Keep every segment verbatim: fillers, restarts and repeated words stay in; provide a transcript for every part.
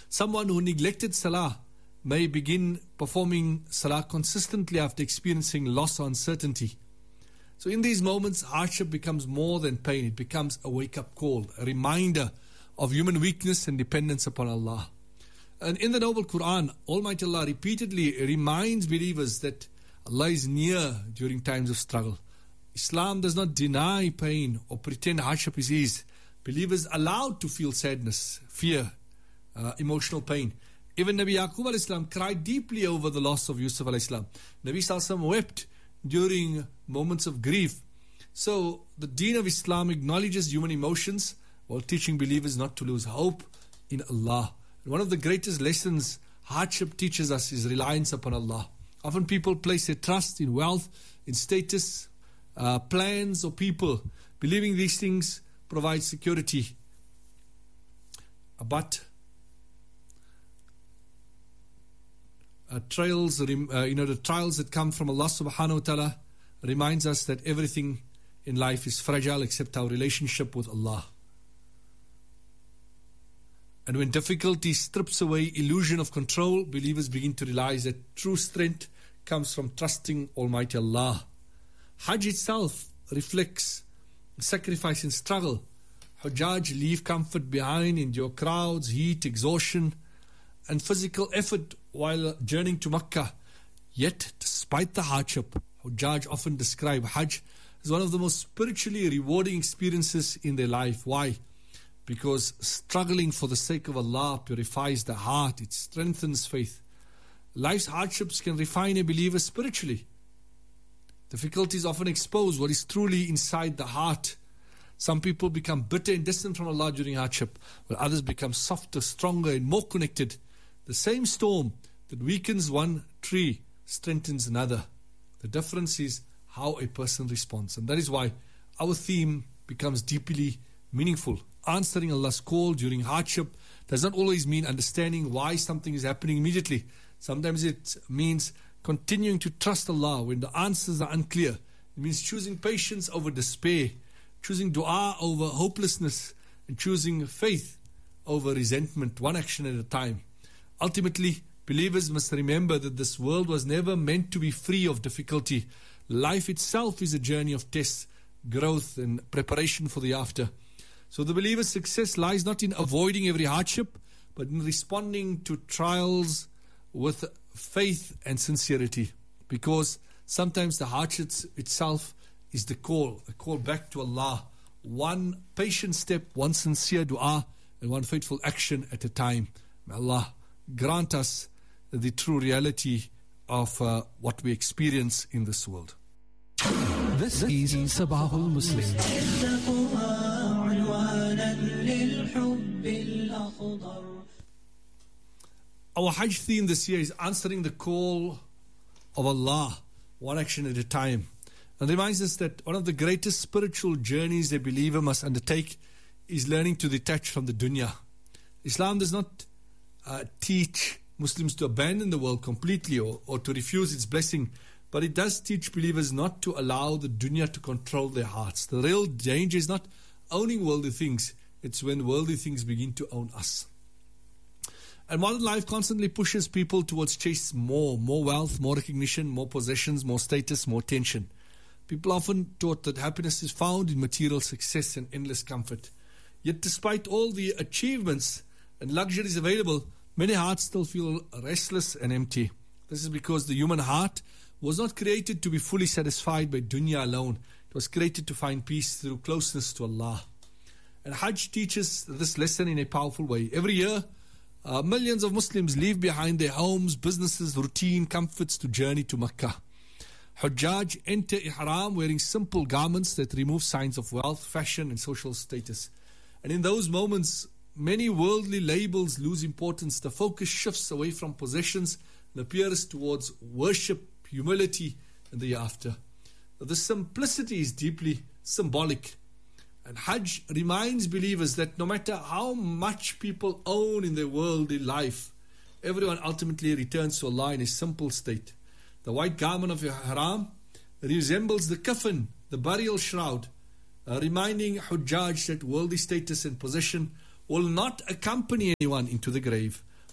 Someone who neglected salah may begin performing salah consistently after experiencing loss or uncertainty. So in these moments, hardship becomes more than pain. It becomes a wake-up call, a reminder of human weakness and dependence upon Allah. And in the Noble Quran, Almighty Allah repeatedly reminds believers that Allah is near during times of struggle. Islam does not deny pain or pretend hardship is ease. Believers are allowed to feel sadness, fear, uh, emotional pain. Even Nabi Yaqub alayhi salam cried deeply over the loss of Yusuf alayhi salam. Nabi sallallahu alayhi wasallam wept during moments of grief. So the deen of Islam acknowledges human emotions while teaching believers not to lose hope in Allah. And one of the greatest lessons hardship teaches us is reliance upon Allah. Often people place their trust in wealth, in status, uh, plans or people, believing these things provide security. But Uh, trials, uh, you know, the trials that come from Allah subhanahu wa ta'ala reminds us that everything in life is fragile except our relationship with Allah. And when difficulty strips away illusion of control, believers begin to realize that true strength comes from trusting Almighty Allah. Hajj itself reflects sacrifice and struggle. Hujjaj leave comfort behind, endure crowds, heat, exhaustion, and physical effort while journeying to Makkah. Yet, despite the hardship, Hujjaj often describe Hajj as one of the most spiritually rewarding experiences in their life. Why? Because struggling for the sake of Allah purifies the heart, it strengthens faith. Life's hardships can refine a believer spiritually. Difficulties often expose what is truly inside the heart. Some people become bitter and distant from Allah during hardship, while others become softer, stronger, and more connected. The same storm that weakens one tree strengthens another. The difference is how a person responds. And that is why our theme becomes deeply meaningful. Answering Allah's call during hardship does not always mean understanding why something is happening immediately. Sometimes it means continuing to trust Allah when the answers are unclear. It means choosing patience over despair, choosing dua over hopelessness, and choosing faith over resentment, one action at a time. Ultimately, believers must remember that this world was never meant to be free of difficulty. Life itself is a journey of tests, growth, and preparation for the after. So the believer's success lies not in avoiding every hardship, but in responding to trials with faith and sincerity. Because sometimes the hardship itself is the call, a call back to Allah. One patient step, one sincere dua, and one faithful action at a time. May Allah grant us the true reality of uh, what we experience in this world. This is Sabahul Muslim. Our Hajj theme this year is answering the call of Allah, one action at a time. And reminds us that one of the greatest spiritual journeys a believer must undertake is learning to detach from the dunya. Islam does not uh, teach Muslims to abandon the world completely or, or to refuse its blessing, but it does teach believers not to allow the dunya to control their hearts. The real danger is not owning worldly things, it's when worldly things begin to own us. And modern life constantly pushes people towards chase more, more wealth, more recognition, more possessions, more status, more attention. People often taught that happiness is found in material success and endless comfort. Yet despite all the achievements and luxuries available, many hearts still feel restless and empty. This is because the human heart was not created to be fully satisfied by dunya alone. It was created to find peace through closeness to Allah. And Hajj teaches this lesson in a powerful way. Every year, uh, millions of Muslims leave behind their homes, businesses, routine, comforts to journey to Makkah. Hujjaj enter ihram wearing simple garments that remove signs of wealth, fashion, and social status. And in those moments, many worldly labels lose importance. The focus shifts away from possessions and appears towards worship, humility, and the after. The simplicity is deeply symbolic. And Hajj reminds believers that no matter how much people own in their worldly life, everyone ultimately returns to Allah in a simple state. The white garment of ihram resembles the kafan, the burial shroud, uh, reminding Hujjaj that worldly status and possession will not accompany anyone into the grave.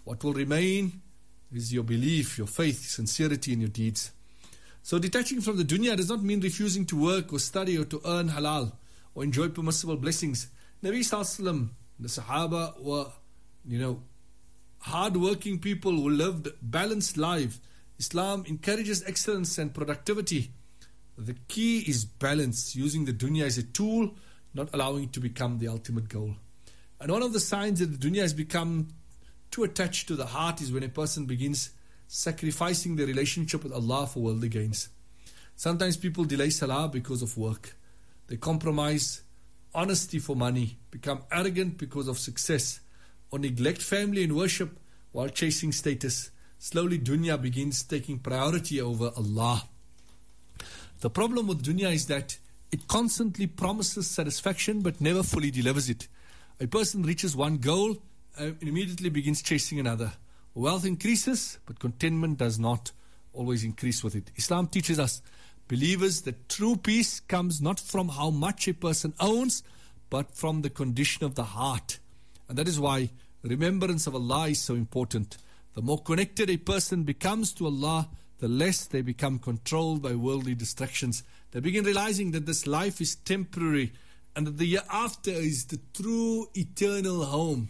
What will remain is your belief, your faith, sincerity in your deeds. So detaching from the dunya does not mean refusing to work or study or to earn halal or enjoy permissible blessings. Nabi Sallallahu Alaihi Wasallam, the Sahaba were, you know, hard-working people who lived balanced life. Islam encourages excellence and productivity. The key is balance, using the dunya as a tool, not allowing it to become the ultimate goal. And one of the signs that the dunya has become too attached to the heart is when a person begins sacrificing their relationship with Allah for worldly gains. Sometimes people delay salah because of work. They compromise honesty for money, become arrogant because of success, or neglect family and worship while chasing status. Slowly dunya begins taking priority over Allah. The problem with dunya is that it constantly promises satisfaction but never fully delivers it. A person reaches one goal and immediately begins chasing another. Wealth increases, but contentment does not always increase with it. Islam teaches us, believers, that true peace comes not from how much a person owns, but from the condition of the heart. And that is why remembrance of Allah is so important. The more connected a person becomes to Allah, the less they become controlled by worldly distractions. They begin realizing that this life is temporary and that the year after is the true eternal home.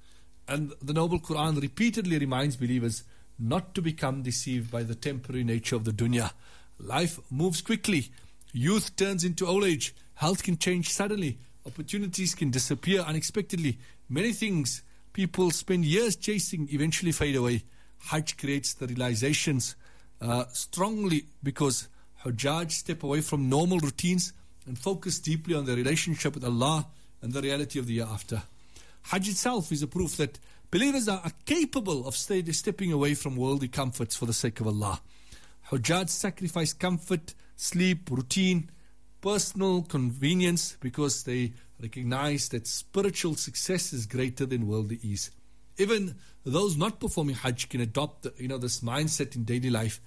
And the Noble Quran repeatedly reminds believers not to become deceived by the temporary nature of the dunya. Life moves quickly. Youth turns into old age. Health can change suddenly. Opportunities can disappear unexpectedly. Many things people spend years chasing eventually fade away. Hajj creates the realizations uh, strongly because Hujjaj step away from normal routines and focus deeply on their relationship with Allah and the reality of the year after. Hajj itself is a proof that believers are, are capable of stay, stepping away from worldly comforts for the sake of Allah. Hujjaj sacrifice comfort, sleep, routine, personal convenience because they recognize that spiritual success is greater than worldly ease. Even those not performing Hajj can adopt, you know, this mindset in daily life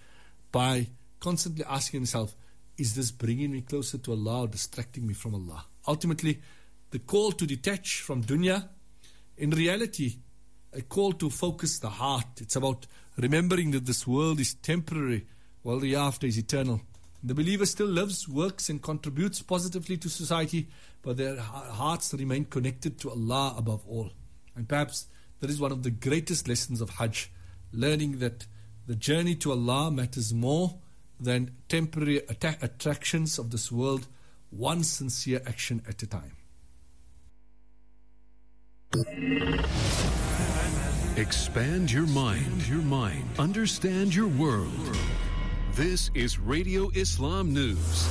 by constantly asking themselves, is this bringing me closer to Allah or distracting me from Allah? Ultimately, the call to detach from dunya, in reality, a call to focus the heart. It's about remembering that this world is temporary while the after is eternal. The believer still lives, works and contributes positively to society, but their hearts remain connected to Allah above all. And perhaps that is one of the greatest lessons of Hajj, learning that the journey to Allah matters more than temporary atta- attractions of this world, one sincere action at a time. Expand your mind, your mind. Understand your world. This is Radio Islam News.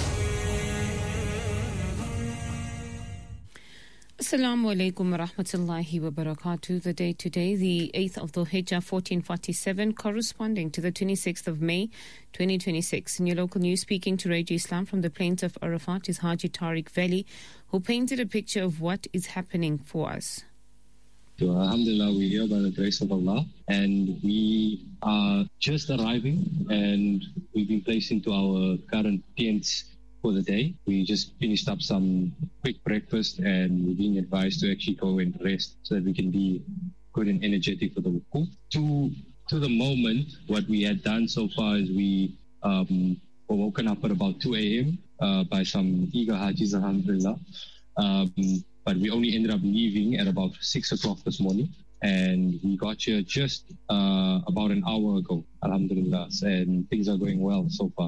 Assalamu alaikum wa rahmatullahi wa barakatuh. The day today, the eighth of Dhul Hijjah fourteen forty-seven, corresponding to the twenty-sixth of May twenty twenty-six. In your local news, speaking to Radio Islam from the plains of Arafat is Haji Tariq Veli, who painted a picture of what is happening for us. So, alhamdulillah, we're here by the grace of Allah, and we are just arriving, and we've been placed into our current tents for the day. We just finished up some quick breakfast, and we're being advised to actually go and rest so that we can be good and energetic for the wukuf. To to the moment, what we had done so far is we um, were woken up at about two a.m. Uh, by some eager hajis, alhamdulillah. Um, But we only ended up leaving at about six o'clock this morning. And we got here just uh, about an hour ago, alhamdulillah. And things are going well so far.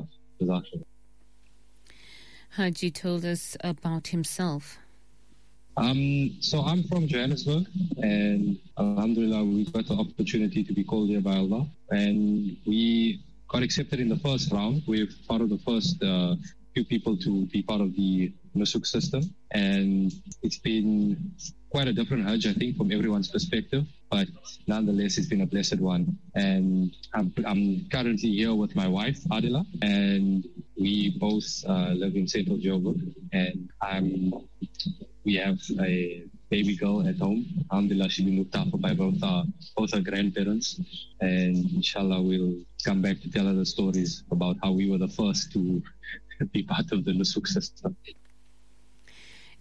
Haji told us about himself. Um, so I'm from Johannesburg. And alhamdulillah, we got the opportunity to be called here by Allah. And we got accepted in the first round. We're part of the first uh, few people to be part of the Nusuk system, and it's been quite a different Hajj, I think, from everyone's perspective, but nonetheless it's been a blessed one. And I'm, I'm currently here with my wife Adila, and we both uh, live in Central Joburg, and I'm we have a baby girl at home. Alhamdulillah, she's been looked after by both our both our grandparents, and inshallah we'll come back to tell her the stories about how we were the first to be part of the Nusuk system.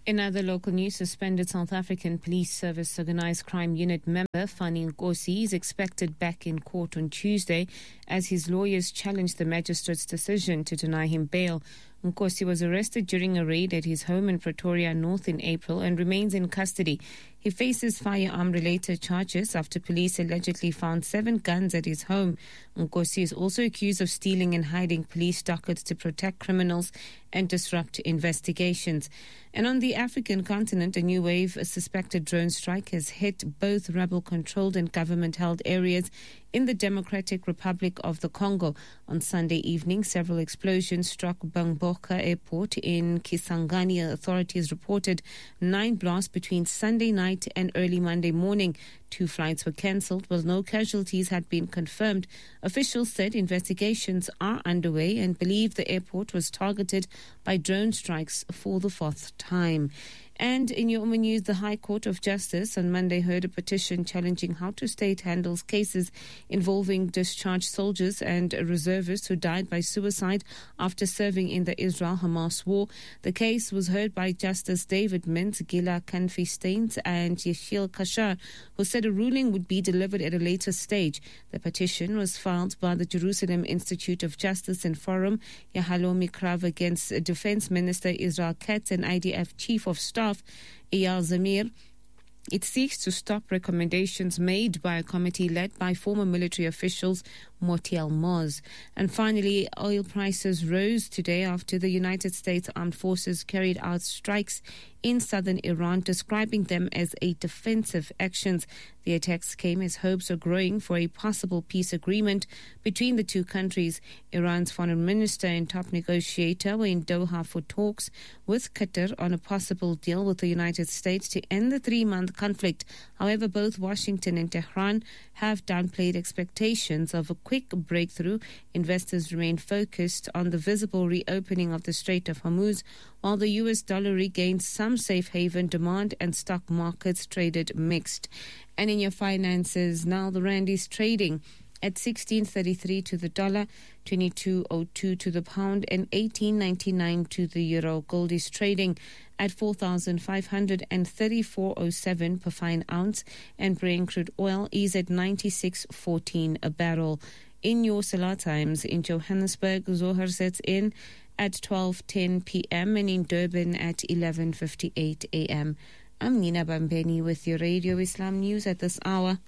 In other local news, suspended South African Police Service Organised Crime Unit member Fani Nkosi is expected back in court on Tuesday as his lawyers challenge the magistrate's decision to deny him bail. Nkosi was arrested during a raid at his home in Pretoria North in April and remains in custody. He faces firearm-related charges after police allegedly found seven guns at his home. Nkosi is also accused of stealing and hiding police dockets to protect criminals and disrupt investigations. And on the African continent, a new wave of suspected drone strike has hit both rebel-controlled and government-held areas in the Democratic Republic of the Congo. On Sunday evening, several explosions struck Bangboka Airport in Kisangani. Authorities reported nine blasts between Sunday night and early Monday morning. Two flights were cancelled, while no casualties had been confirmed. Officials said investigations are underway and believe the airport was targeted by drone strikes for the fourth time. And in your Uma News, the High Court of Justice on Monday heard a petition challenging how to state handles cases involving discharged soldiers and reservists who died by suicide after serving in the Israel-Hamas war. The case was heard by Justice David Mintz, Gila Kanfi-Steins and Yechiel Kashar, who said a ruling would be delivered at a later stage. The petition was filed by the Jerusalem Institute of Justice and Forum, Yahalomi Krav, against Defense Minister Israel Katz and I D F Chief of Staff Eyal Zamir. It seeks to stop recommendations made by a committee led by former military officials Moti Al-Moz. And finally, oil prices rose today after the United States Armed Forces carried out strikes in southern Iran, describing them as a defensive actions. The attacks came as hopes are growing for a possible peace agreement between the two countries. Iran's foreign minister and top negotiator were in Doha for talks with Qatar on a possible deal with the United States to end the three-month conflict. However, both Washington and Tehran have downplayed expectations of a quick breakthrough. Investors remain focused on the visible reopening of the Strait of Hormuz, while the U S dollar regained some safe haven demand and stock markets traded mixed. And in your finances, now the rand is trading at sixteen thirty-three to the dollar, twenty-two oh two to the pound, and eighteen ninety-nine to the euro. Gold is trading at four thousand five hundred thirty-four oh seven per fine ounce, and Brent crude oil is at ninety-six fourteen a barrel. In your Salah times, in Johannesburg, Zohar sets in at twelve ten p.m. and in Durban at eleven fifty-eight a.m. I'm Nina Bambeni with your Radio Islam News at this hour.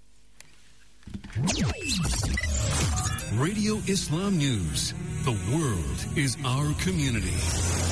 Radio Islam News. The world is our community.